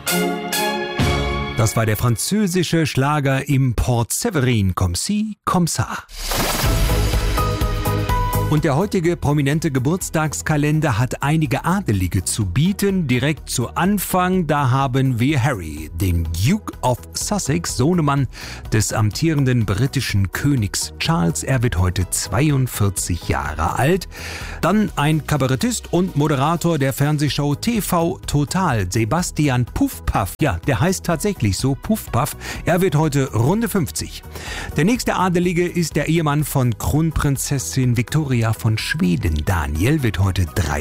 Das war der französische Schlager im Port Séverin, comme ci, comme ça. Und der heutige prominente Geburtstagskalender hat einige Adelige zu bieten. Direkt zu Anfang, da haben wir Harry, den Duke of Sussex, Sohnemann des amtierenden britischen Königs Charles. Er wird heute 42 Jahre alt. Dann ein Kabarettist und Moderator der Fernsehshow TV Total, Sebastian Puffpaff. Ja, der heißt tatsächlich so, Puffpaff. Er wird heute Runde 50. Der nächste Adelige ist der Ehemann von Kronprinzessin Victoria von Schweden. Daniel wird heute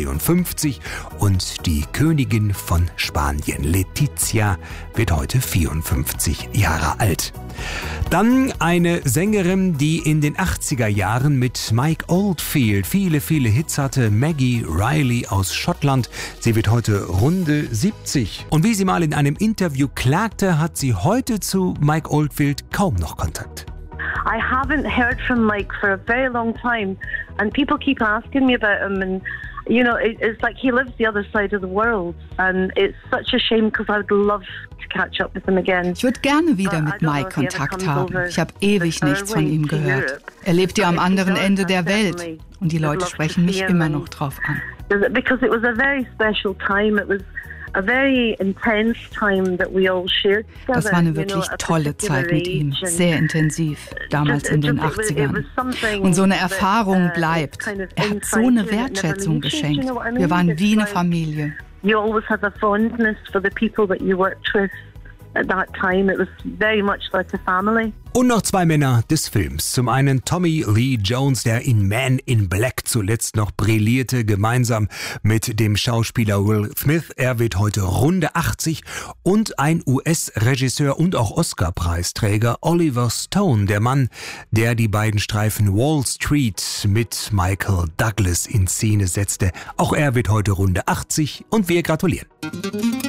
53 und die Königin von Spanien, Letizia, wird heute 54 Jahre alt. Dann eine Sängerin, die in den 80er Jahren mit Mike Oldfield viele Hits hatte, Maggie Riley aus Schottland. Sie wird heute Runde 70. Und wie sie mal in einem Interview klagte, hat sie heute zu Mike Oldfield kaum noch Kontakt. I haven't heard from Mike for a very long time, and people keep asking me about him, and you know, it's like he lives the other side of the world, and it's such a shame because I would love to catch up with him again. Ich würde gerne wieder mit Mike Kontakt haben. Ich habe ewig nichts von ihm gehört. Er lebt ja am anderen Ende der Welt und die Leute sprechen mich immer noch drauf an. Because it was a very special time. It was a very intense time that we all shared together. Das war eine wirklich tolle Zeit mit ihm, sehr intensiv, damals in den 80ern. Und so eine Erfahrung bleibt. Er hat so eine Wertschätzung geschenkt. Wir waren wie eine Familie. You always have a fondness for the people that you worked with. At that time, it was very much like a family. Und noch zwei Männer des Films. Zum einen Tommy Lee Jones, der in Man in Black zuletzt noch brillierte, gemeinsam mit dem Schauspieler Will Smith. Er wird heute Runde 80. Und ein US-Regisseur und auch Oscar-Preisträger Oliver Stone, der Mann, der die beiden Streifen Wall Street mit Michael Douglas in Szene setzte. Auch er wird heute Runde 80 und wir gratulieren.